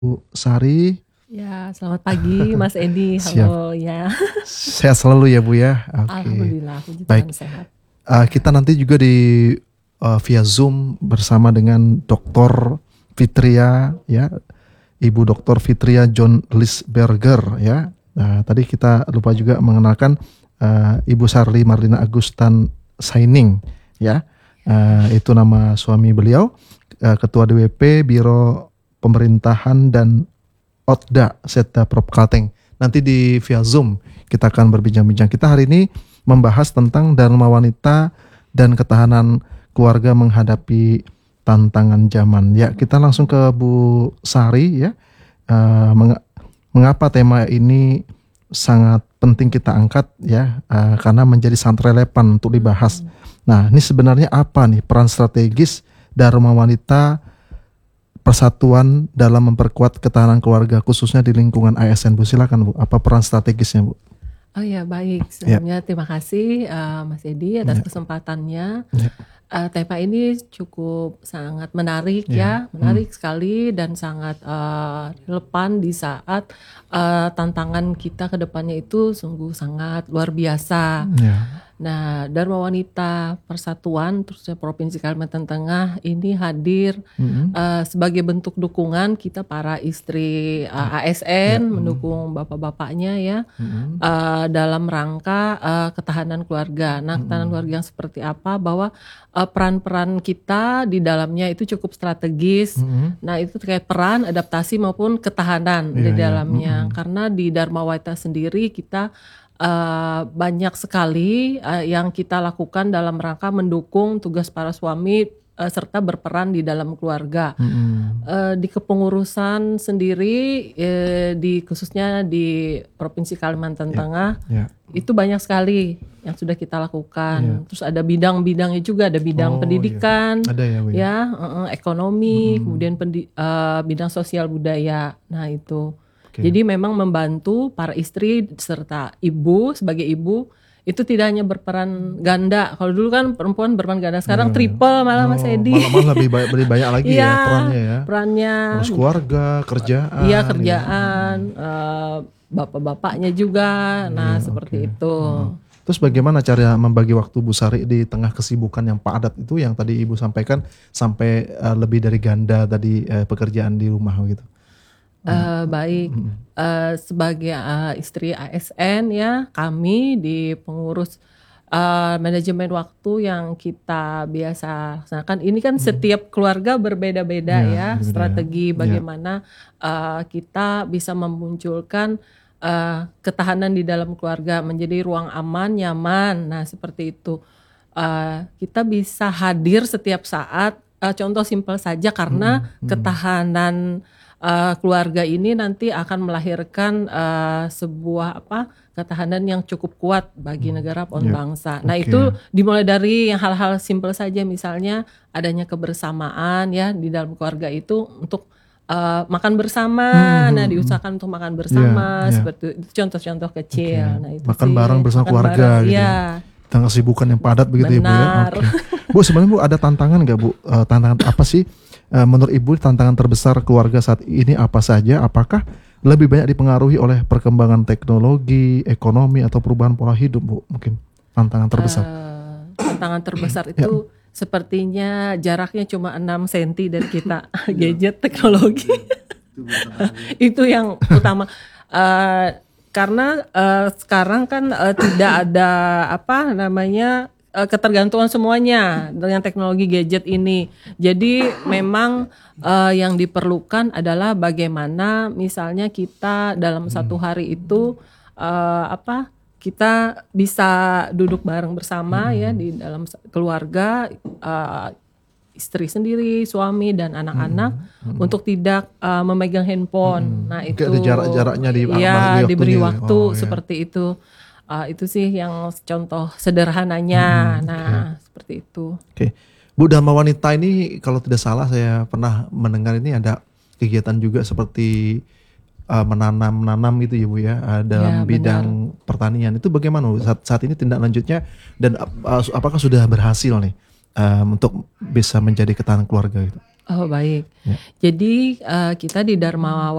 Bu Sari. Ya, selamat pagi Mas Edi. Siap. Halo ya. Sehat selalu ya Bu ya. Oke. Alhamdulillah, puji Baik. Tuhan sehat. Kita nanti juga via Zoom bersama dengan Dr. Fitria ya, Ibu Dr. Fitria John Lisberger ya. Tadi kita lupa juga mengenalkan Ibu Sarli Marlina Agustan Saining ya. Itu nama suami beliau, Ketua DWP Biro Pemerintahan dan Otda Setda Prop Kalteng. Nanti di via Zoom kita akan berbincang-bincang. Kita hari ini membahas tentang Dharma Wanita dan ketahanan keluarga menghadapi tantangan zaman. Ya, kita langsung ke Bu Sari ya. Mengapa tema ini sangat penting kita angkat ya? Karena menjadi sangat relevan untuk dibahas. Nah, ini sebenarnya apa nih peran strategis Dharma Wanita persatuan dalam memperkuat ketahanan keluarga khususnya di lingkungan ASN, Bu? Silakan Bu, apa peran strategisnya Bu? Oh ya, baik. Sebelumnya terima kasih Mas Edi atas kesempatannya. Tema ini cukup sangat menarik menarik sekali dan sangat relevan di saat tantangan kita ke depannya itu sungguh sangat luar biasa. Nah, Dharma Wanita Persatuan terusnya Provinsi Kalimantan Tengah ini hadir sebagai bentuk dukungan kita para istri ASN mendukung bapak-bapaknya ya dalam rangka ketahanan keluarga. Nah, ketahanan keluarga yang seperti apa? Bahwa peran-peran kita di dalamnya itu cukup strategis. Nah, itu terkait peran, adaptasi maupun ketahanan di dalamnya. Karena di Dharma Wanita sendiri kita banyak sekali yang kita lakukan dalam rangka mendukung tugas para suami serta berperan di dalam keluarga. Di kepengurusan sendiri, khususnya di Provinsi Kalimantan Tengah, itu banyak sekali yang sudah kita lakukan. Terus ada bidang-bidangnya juga, ada bidang pendidikan, ada ekonomi, kemudian bidang sosial budaya. Nah itu. Jadi memang membantu para istri serta ibu sebagai ibu itu tidak hanya berperan ganda. Kalau dulu kan perempuan berperan ganda, sekarang triple malah Mas Edi. Malah lebih banyak lagi ya perannya ya. Perannya. Terus keluarga, kerjaan. Iya kerjaan, bapak-bapaknya juga. Nah seperti itu. Terus bagaimana cara membagi waktu Bu Sari di tengah kesibukan yang padat itu yang tadi Ibu sampaikan sampai lebih dari ganda tadi pekerjaan di rumah gitu? Baik, sebagai istri ASN ya, kami di pengurus manajemen waktu yang kita biasa laksanakan. Ini kan setiap keluarga berbeda-beda ya strategi bagaimana kita bisa memunculkan ketahanan di dalam keluarga menjadi ruang aman, nyaman. Nah seperti itu. Kita bisa hadir setiap saat. Contoh simpel saja karena ketahanan keluarga ini nanti akan melahirkan sebuah ketahanan yang cukup kuat bagi negara maupun bangsa. Nah itu dimulai dari yang hal-hal simpel saja, misalnya adanya kebersamaan ya di dalam keluarga itu untuk makan bersama. Nah diusahakan untuk makan bersama seperti itu, contoh-contoh kecil. Nah itu makan sih, bareng bersama keluarga gitu. Tentang kesibukan yang padat begitu ya Bu ya. Bu sebenarnya Bu ada tantangan nggak Bu? Tantangan apa sih menurut Ibu tantangan terbesar keluarga saat ini apa saja? Apakah lebih banyak dipengaruhi oleh perkembangan teknologi, ekonomi atau perubahan pola hidup Bu? Mungkin tantangan terbesar. Tantangan terbesar itu sepertinya jaraknya cuma 6 cm dari kita. Gadget, teknologi. Itu yang utama. Karena sekarang kan tidak ada ketergantungan semuanya dengan teknologi gadget ini. Jadi memang yang diperlukan adalah bagaimana misalnya kita dalam satu hari itu kita bisa duduk bareng bersama ya di dalam keluarga, istri sendiri, suami dan anak-anak untuk tidak memegang handphone. Nah itu ada jarak-jaraknya diberi waktu seperti itu. Itu sih yang contoh sederhananya. Seperti itu. Bu, Dharma Wanita ini kalau tidak salah saya pernah mendengar ini ada kegiatan juga seperti menanam gitu ya Bu ya dalam bidang pertanian. Itu bagaimana Bu saat ini tindak lanjutnya dan apakah sudah berhasil nih untuk bisa menjadi ketahanan keluarga gitu? Oh baik. Ya. Jadi kita di Dharma